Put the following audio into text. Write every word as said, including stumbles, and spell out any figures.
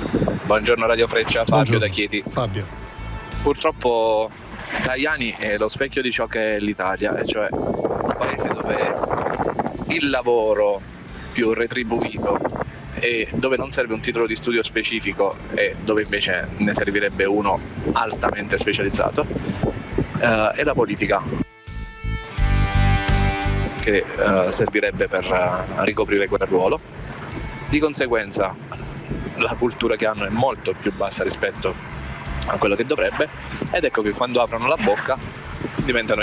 Buongiorno Radio Freccia, Fabio Buongiorno. da Chieti. Fabio. Purtroppo Tajani è lo specchio di ciò che è l'Italia, e cioè un paese dove il lavoro più retribuito e dove non serve un titolo di studio specifico e dove invece ne servirebbe uno altamente specializzato, eh, è la politica, che eh, servirebbe per eh, ricoprire quel ruolo. Di conseguenza la cultura che hanno è molto più bassa rispetto a quello che dovrebbe, ed ecco che quando aprono la bocca diventano